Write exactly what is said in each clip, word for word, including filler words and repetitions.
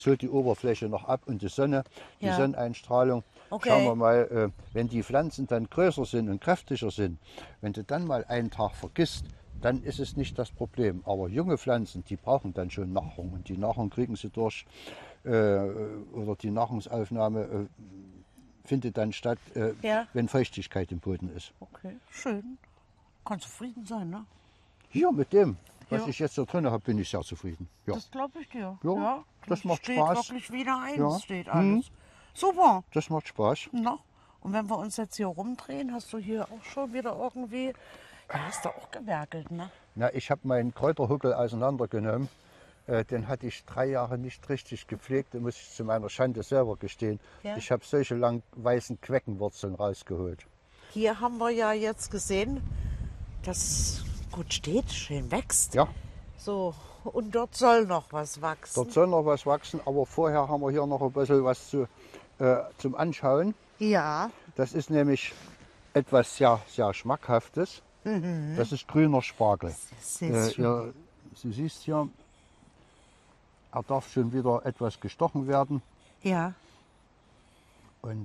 so die Oberfläche noch ab und die Sonne, die Ja. Sonneneinstrahlung. Okay. Schauen wir mal, äh, wenn die Pflanzen dann größer sind und kräftiger sind, wenn du dann mal einen Tag vergisst, dann ist es nicht das Problem. Aber junge Pflanzen, die brauchen dann schon Nahrung und die Nahrung kriegen sie durch, äh, oder die Nahrungsaufnahme äh, findet dann statt, äh, Ja. wenn Feuchtigkeit im Boden ist. Okay, schön. Kannst zufrieden sein, ne? Hier mit dem, was Ja. ich jetzt da drin habe, bin ich sehr zufrieden. Ja, Das glaube ich dir. Ja, das macht steht Spaß. wirklich wieder eins, Ja. steht alles. Super. das macht Spaß. Na? Und wenn wir uns jetzt hier rumdrehen, hast du hier auch schon wieder irgendwie, ja, hast du auch gewerkelt, ne? Na, ich habe meinen Kräuterhuckel auseinandergenommen. Äh, den hatte ich drei Jahre nicht richtig gepflegt, den muss ich zu meiner Schande selber gestehen. Ja. Ich habe solche lang weißen Queckenwurzeln rausgeholt. Hier haben wir ja jetzt gesehen, dass es gut steht, schön wächst. Ja, So, und dort soll noch was wachsen. dort soll noch was wachsen, aber vorher haben wir hier noch ein bisschen was zu, äh, zum Anschauen. Ja, Das ist nämlich etwas sehr, sehr Schmackhaftes. Das ist grüner Spargel. das Äh, ist schön. ihr, du siehst hier, er darf schon wieder etwas gestochen werden. Ja, Und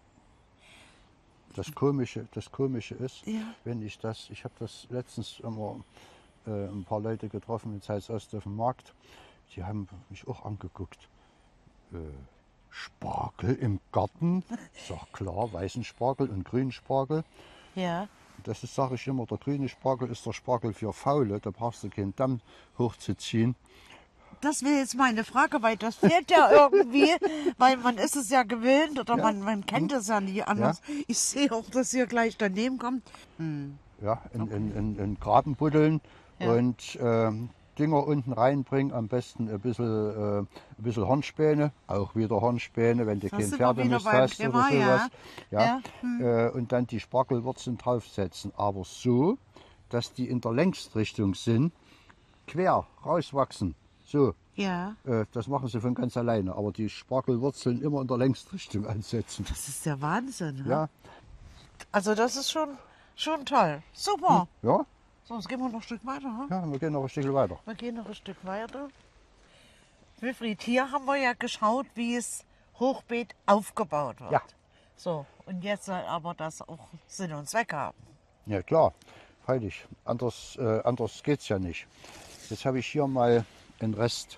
das Komische, das Komische ist, Ja. wenn ich das, ich habe das letztens immer äh, ein paar Leute getroffen in Zeitsost auf dem Markt, die haben mich auch angeguckt. Äh, Spargel im Garten? Ich sag klar, weißen Spargel und grünen Spargel. ja. Das ist, sage ich immer, der grüne Spargel ist der Spargel für Faule, da brauchst du keinen Damm hochzuziehen. Das wäre jetzt meine Frage, weil das fehlt ja irgendwie, weil man ist es ja gewöhnt oder Ja. man, man kennt es ja nie anders. Ich sehe auch, dass hier gleich daneben kommt. Ja, in, in, in, in Graben buddeln Ja. und ähm, Dinger unten reinbringen, am besten ein bisschen, äh, ein bisschen Hornspäne, auch wieder Hornspäne, wenn du Da keinen sind wir wieder Pferdemist beim hast Thema, oder sowas. ja. Ja. Äh, und dann die Spargelwurzeln draufsetzen, aber so, dass die in der Längsrichtung sind, quer rauswachsen. So, Ja, äh, das machen sie von ganz alleine, aber die Spargelwurzeln immer in der Längsrichtung ansetzen. das ist der Wahnsinn. ne? Ja, Also das ist schon, schon toll. Super. ja, So, jetzt gehen wir noch ein Stück weiter. Ne? ja, wir gehen noch ein Stück weiter. Wir gehen noch ein Stück weiter. Wilfried, hier haben wir ja geschaut, wie es Hochbeet aufgebaut wird. Ja. So, und jetzt soll aber das auch Sinn und Zweck haben. Ja klar, freilich. Anders, äh, anders geht es ja nicht. Jetzt habe ich hier mal einen Rest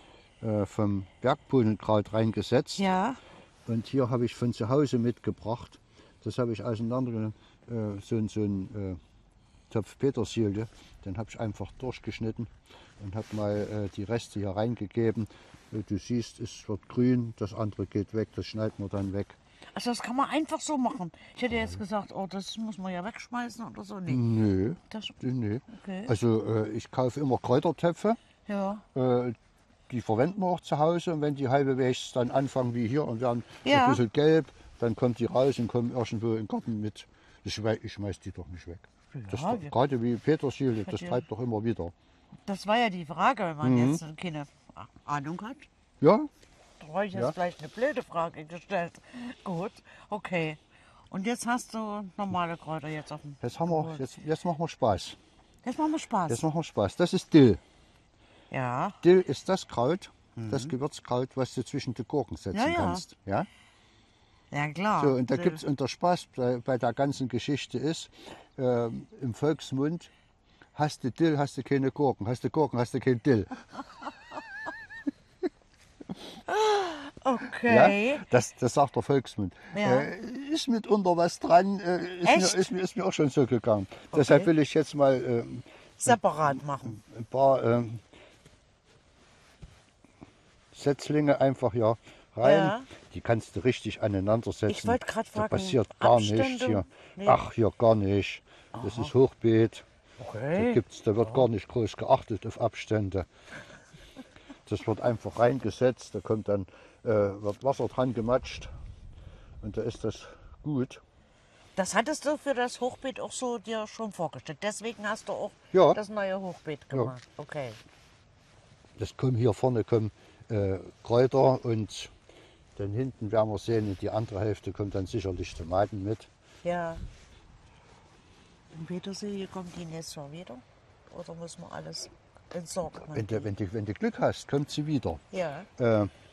äh, vom Bergbohnenkraut reingesetzt. Ja. Und hier habe ich von zu Hause mitgebracht. Das habe ich auseinandergenommen. Äh, so, ein- so ein äh, Topf Petersilie. Den habe ich einfach durchgeschnitten und habe mal äh, die Reste hier reingegeben. Äh, Du siehst, es wird grün, das andere geht weg, das schneiden wir dann weg. Also das kann man einfach so machen. Ich hätte jetzt gesagt, oh, das muss man ja wegschmeißen oder so. Nee. Nö, Das, nö. okay. Also äh, ich kaufe immer Kräutertöpfe. Ja. Äh, die verwenden wir auch zu Hause und wenn die halbwegs dann anfangen wie hier und werden Ja. ein bisschen gelb, dann kommt die raus und kommen irgendwo in den Garten mit. Ich, schmeiß- ich schmeiß die doch nicht weg. Das, Ja, wir- gerade wie Petersilie, das ja- treibt doch immer wieder. Das war ja die Frage, wenn man Mhm. jetzt keine Ahnung hat. Ja, Da habe ich jetzt Ja. vielleicht eine blöde Frage gestellt. Gut, okay. Und jetzt hast du normale Kräuter jetzt auf dem. jetzt, haben wir, jetzt, jetzt machen wir Spaß. Jetzt machen wir Spaß. Jetzt machen wir Spaß. Das ist Dill. ja, Dill ist das Kraut, das Gewürzkraut, was du zwischen die Gurken setzen Ja, ja. kannst. Ja? ja klar. So, und da Dill. gibt's, und der Spaß bei, bei der ganzen Geschichte ist, ähm, im Volksmund, hast du Dill, hast du keine Gurken, hast du Gurken, hast du kein Dill. Okay. Ja? Das, das sagt der Volksmund. Ja. Äh, ist mitunter was dran, äh, ist, Echt? mir, ist, mir, ist mir auch schon so gegangen. Deshalb will ich jetzt mal äh, Separat machen. ein paar ähm, Setzlinge einfach hier rein. Ja. Die kannst du richtig aneinander setzen. Ich wollte gerade Da fragen, passiert gar Abstände? nichts hier. Nee. Ach, hier gar nicht. Das ist Hochbeet. Da, Okay. gibt's, da wird gar nicht groß geachtet auf Abstände. Das wird einfach reingesetzt, da kommt dann, äh, wird Wasser dran gematscht und da ist das gut. Das hattest du für das Hochbeet auch so dir schon vorgestellt. Deswegen hast du auch Ja. das neue Hochbeet gemacht. Okay. Das kommen hier vorne kommen äh, Kräuter und dann hinten werden wir sehen, in die andere Hälfte kommt dann sicherlich Tomaten mit. Ja. Und Petersilie kommt die nächste Jahr wieder? Oder muss man alles entsorgen? Wenn du, wenn, du, wenn du Glück hast, kommt sie wieder. Ja. Äh,